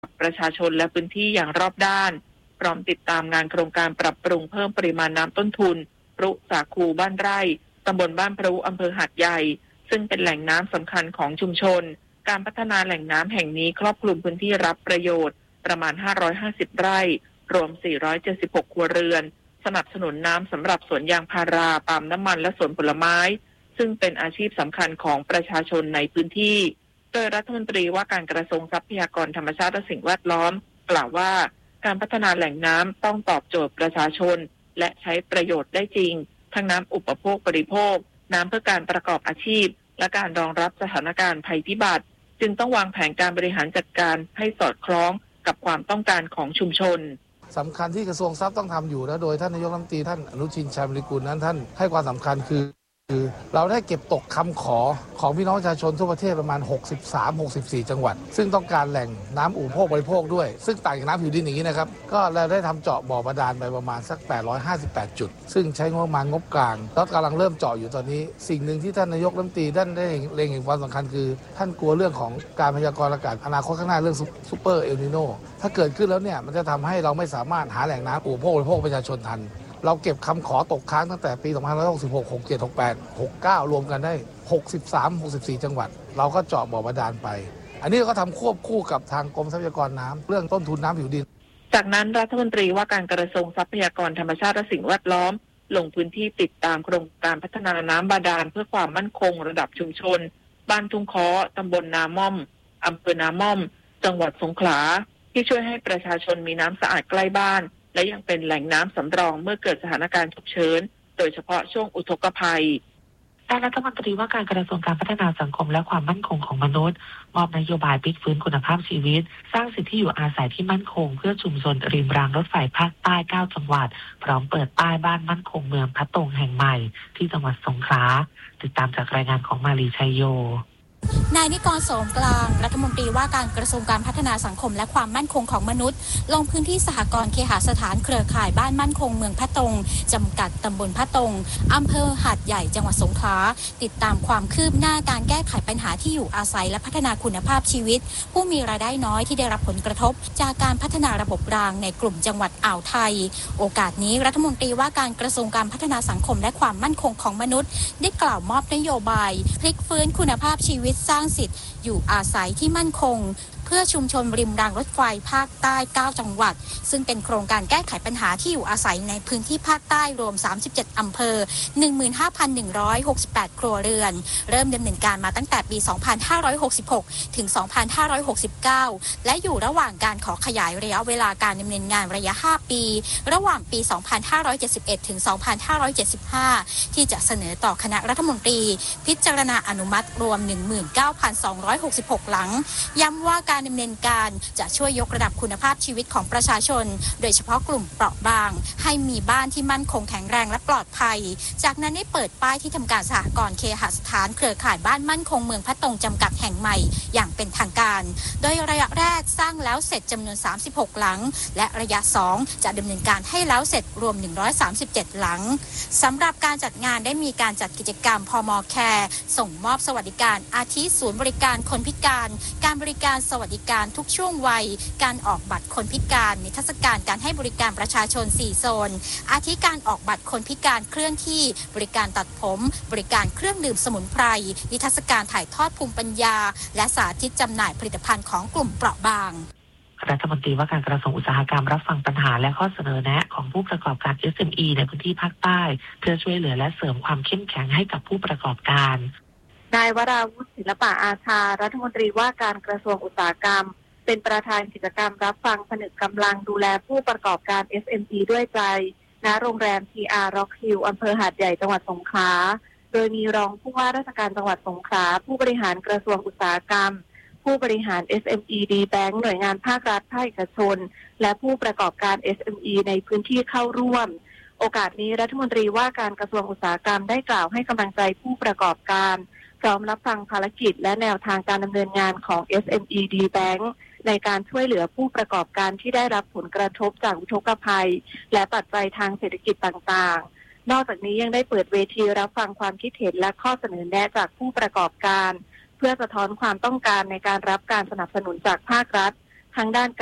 ประชาชนและพื้นที่อย่างรอบด้านพร้อมติดตามงานโครงการปรับปรุงเพิ่มปริมาณน้ำต้นทุนพรุสาคูบ้านไร่ตำบลบ้านพรุอำเภอหาดใหญ่ซึ่งเป็นแหล่งน้ำสำคัญของชุมชนการพัฒนาแหล่งน้ำแห่งนี้ครอบคลุมพื้นที่รับประโยชน์ประมาณ550ไร่รวม476ครัวเรือนสนับสนุนน้ำสำหรับสวนยางพาราปาล์มน้ำมันและสวนผลไม้ซึ่งเป็นอาชีพสำคัญของประชาชนในพื้นที่โดยรัฐมนตรีว่าการกระทรวงทรัพยากรธรรมชาติและสิ่งแวดล้อมกล่าวว่าการพัฒนาแหล่งน้ำต้องตอบโจทย์ประชาชนและใช้ประโยชน์ได้จริงทั้งน้ำอุปโภคบริโภคน้ำเพื่อการประกอบอาชีพและการรองรับสถานการณ์ภัยพิบัติจึงต้องวางแผนการบริหารจัดการให้สอดคล้องกับความต้องการของชุมชนสำคัญที่กระทรวงทรัพย์ต้องทำอยู่แล้วโดยท่านนายกรัฐมนตรีท่านอนุทินชาญวิริกูลนั้นท่านให้ความสำคัญคือเราได้เก็บตกคำขอของพี่น้องประชาชนทั่วประเทศประมาณ63-64จังหวัดซึ่งต้องการแหล่งน้ำอุปโภคบริโภคด้วยซึ่งต่างจากน้ำผิวดินอย่างนี้นะครับก็เราได้ทำเจาะบ่อบาดาลไปประมาณสัก858จุดซึ่งใช้งบประมาณงบกลางแล้วกำลังเริ่มเจาะอยู่ตอนนี้สิ่งหนึ่งที่ท่านนายกรัฐมนตรีท่านได้เล็งเห็นความสำคัญคือท่านกลัวเรื่องของการพยากรณ์อากาศอนาคตข้างหน้าเรื่องซุปเปอร์เอลนิโนถ้าเกิดขึ้นแล้วเนี่ยมันจะทำให้เราไม่สามารถหาแหล่งน้ำอุปโภคบริโภคประชาชนทันเราเก็บคำขอตกค้างตั้งแต่ปี2566 67 68 69รวมกันได้63-64จังหวัดเราก็เจาะบ่อบาดาลไปอันนี้ก็ทำควบคู่กับทางกรมทรัพยากรน้ำเรื่องต้นทุนน้ำผิวดินจากนั้นรัฐมนตรีว่าการกระทรวงทรัพยากรธรรมชาติและสิ่งแวดล้อมลงพื้นที่ติดตามโครงการพัฒนาน้ำบาดาลเพื่อความมั่นคงระดับชุมชนบ้านทุ่งค้อตำบลนาม่อมอำเภอนาม่อมจังหวัดสงขลาที่ช่วยให้ประชาชนมีน้ำสะอาดใกล้บ้านและยังเป็นแหล่งน้ำสำรองเมื่อเกิดสถานการณ์ฉุกเฉินโดยเฉพาะช่วงอุทกภัยด้านรัฐมนตรีว่าการกระทรวงการพัฒนาสังคมและความมั่นคงของมนุษย์มอบนโยบายพลิกฟื้นคุณภาพชีวิตสร้างสิทธิอยู่อาศัยที่มั่นคงเพื่อชุมชนริมรางรถไฟภาคใต้9จังหวัดพร้อมเปิดป้ายบ้านมั่นคงเมืองพะตงแห่งใหม่ที่จังหวัดสงขลาติดตามจากรายงานของมาลีชัยโยนายนิกร โสมกลางรัฐมนตรีว่าการกระทรวงการพัฒนาสังคมและความมั่นคงของมนุษย์ลงพื้นที่สหกรณ์เคหสถานเครือข่ายบ้านมั่นคงเมืองพะตงจำกัดตำบลพะตงอำเภอหาดใหญ่จังหวัดสงขลาติดตามความคืบหน้าการแก้ไขปัญหาที่อยู่อาศัยและพัฒนาคุณภาพชีวิตผู้มีรายได้น้อยที่ได้รับผลกระทบจากการพัฒนาระบบรางในกลุ่มจังหวัดอ่าวไทยโอกาสนี้รัฐมนตรีว่าการกระทรวงการพัฒนาสังคมและความมั่นคงของมนุษย์ได้กล่าวมอบนโยบายพลิกฟื้นคุณภาพชีวิตสร้างสิทธิอยู่อาศัยที่มั่นคงเพื่อชุมชนริมรางรถไฟภาคใต้9จังหวัดซึ่งเป็นโครงการแก้ไขปัญหาที่อยู่อาศัยในพื้นที่ภาคใต้รวม37อำเภอ 15,168 ครัวเรือนเริ่มดำเนินการมาตั้งแต่ปี 2566 ถึง 2569 และอยู่ระหว่างการขอขยายระยะเวลาการดำเนินงานระยะ 5 ปีระหว่างปี 2571 ถึง 2575 ที่จะเสนอต่อคณะรัฐมนตรีพิจารณาอนุมัติรวม 19,266 หลังย้ำว่าการดำเนินการจะช่วยยกระดับคุณภาพชีวิตของประชาชนโดยเฉพาะกลุ่มเปราะบางให้มีบ้านที่มั่นคงแข็งแรงและปลอดภัยจากนั้นได้เปิดป้ายที่ทำการสหกรณ์เคหสถานเครือข่ายบ้านมั่นคงเมืองพะตงจำกัดแห่งใหม่อย่างเป็นทางการโดยระยะแรกสร้างแล้วเสร็จจำนวน36หลังและระยะ2จะดำเนินการให้แล้วเสร็จรวม137หลังสำหรับการจัดงานได้มีการจัดกิจกรรมพม.แคร์ส่งมอบสวัสดิการอาทิศูนย์บริการคนพิการการบริการสวัสดิการทุกช่วงวัยการออกบัตรคนพิการนิทรรศการการให้บริการประชาชน4โซนอาทิการออกบัตรคนพิการเคลื่อนที่บริการตัดผมบริการเครื่องดื่มสมุนไพรนิทรรศการถ่ายทอดภูมิปัญญาและสาธิตจำหน่ายผลิตภัณฑ์ของกลุ่มเปราะบางรัฐมนตรีว่าการกระทรวงอุตสาหกรรมรับฟังปัญหาและข้อเสนอแนะของผู้ประกอบการ SME ในพื้นที่ภาคใต้เพื่อช่วยเหลือและเสริมความเข้มแข็งให้กับผู้ประกอบการนายวราวุฒิศิลปะอาชารัฐมนตรีว่าการกระทรวงอุตสาหกรรมเป็นประธานกิจกรรมรับฟังผนึกกำลังดูแลผู้ประกอบการ SME ด้วยใจณโรงแรม TR Rock Hill อำเภอหาดใหญ่จังหวัดสงขลาโดยมีรองผู้ว่าราชการจังหวัดสงขลาผู้บริหารกระทรวงอุตสาหกรรมผู้บริหาร SME D Bank หน่วยงานภาครัฐภาคเอกชนและผู้ประกอบการ SME ในพื้นที่เข้าร่วมโอกาสนี้รัฐมนตรีว่าการกระทรวงอุตสาหกรรมได้กล่าวให้กำลังใจผู้ประกอบการพร้อมรับฟังภารกิจและแนวทางการดำเนินงานของ SME D Bank ในการช่วยเหลือผู้ประกอบการที่ได้รับผลกระทบจากอุทกภัยและปัจจัยทางเศรษฐกิจต่างๆนอกจากนี้ยังได้เปิดเวทีรับฟังความคิดเห็นและข้อเสนอแนะจากผู้ประกอบการเพื่อสะท้อนความต้องการในการรับการสนับสนุนจากภาครัฐทั้งด้าน